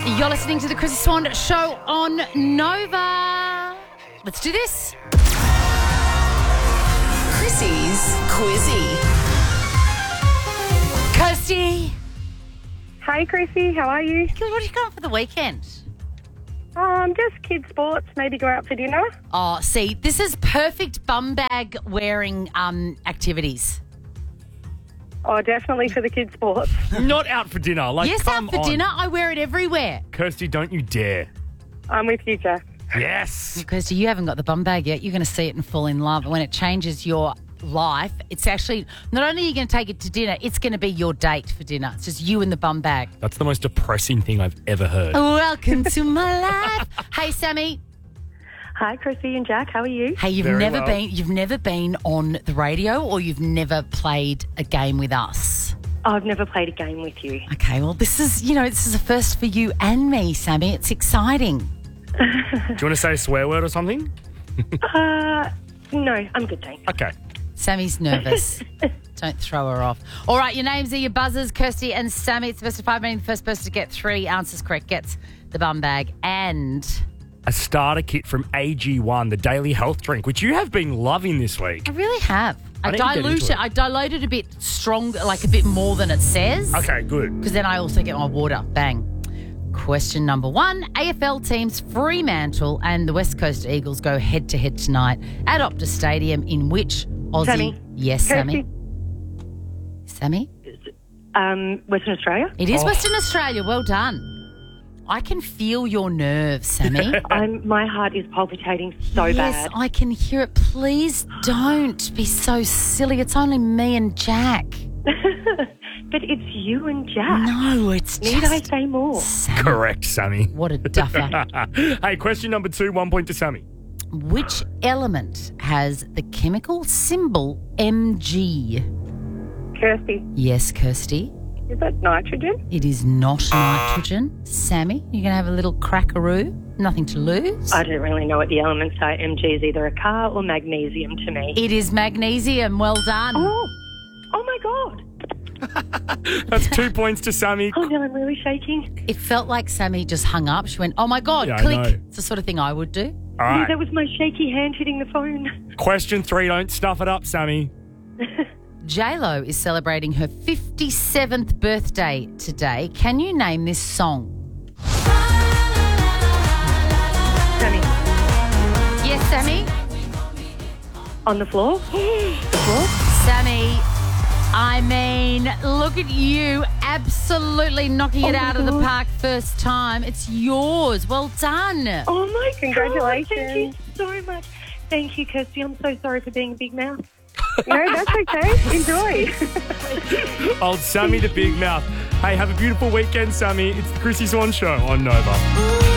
You're listening to the Chrissy Swan Show on Nova. Let's do this. Chrissy's Quizzy. Kirsty. Hey, Chrissy, how are you? Good, what are you going for the weekend? Just kids' sports, maybe go out for dinner. Oh, see, this is perfect bum bag wearing activities. Oh, definitely for the kids' sports. Not out for dinner. Like, Yes, come out for on. dinner. I wear it everywhere. Kirsty, don't you dare. I'm with you, Jack. Yes. Kirsty, you haven't got the bum bag yet. You're going to see it and fall in love. When it changes your life, it's actually, not only are you going to take it to dinner, it's going to be your date for dinner. It's just you and the bum bag. That's the most depressing thing I've ever heard. Welcome to my life. Hey, Sammy. Hi, Chrissy and Jack, how are you? Hey, you've Very never well. been on the radio, or you've never played a game with us. I've never played a game with you. Okay, well, this is a first for you and me, Sammy. It's exciting. Do you want to say a swear word or something? No, I'm good, thanks. Okay. Sammy's nervous. Don't throw her off. All right, your names are your buzzers, Kirsty and Sammy. It's the best of 5 minutes. The first person to get 3 answers correct gets the bum bag and A starter kit from AG1, the daily health drink, which you have been loving this week. I really have. I need to get into it. I dilute it a bit stronger, like a bit more than it says. Okay, good. Because then I also get my water. Bang. Question number 1. AFL teams Fremantle and the West Coast Eagles go head-to-head tonight at Optus Stadium in which Aussie... Sammy. Yes, Sammy. Kirsty. Sammy? Western Australia? It is Oh. Western Australia. Well done. I can feel your nerves, Sammy. My heart is palpitating so Yes, bad. I can hear it. Please don't be so silly. It's only me and Jack. But it's you and Jack. No, it's Need just... I say more? Sammy. Correct, Sammy. What a duffer. Hey, question number 2, 1 point to Sammy. Which element has the chemical symbol Mg? Kirsty, Yes, Kirsty. is that nitrogen? It is not nitrogen. Sammy, you're going to have a little crackaroo. Nothing to lose. I don't really know what the elements are. Mg is either a car or magnesium to me. It is magnesium. Well done. Oh my God. That's 2 points to Sammy. Oh no, I'm really shaking. It felt like Sammy just hung up. She went, oh my God, Yeah, I click. know. It's the sort of thing I would do. All Yeah, right. that was my shaky hand hitting the phone. Question 3, don't stuff it up, Sammy. J-Lo is celebrating her 57th birthday today. Can you name this song? Sammy, Yes, Sammy? on the floor? Sammy, I mean, look at you absolutely knocking it Oh, out of the God. park first time. It's yours. Well done. Oh my Congratulations. God, thank you so much. Thank you, Kirsty. I'm so sorry for being a big mouth. No, that's okay. Enjoy. Old Sammy the Big Mouth. Hey, have a beautiful weekend, Sammy. It's the Chrissy Swan Show on Nova.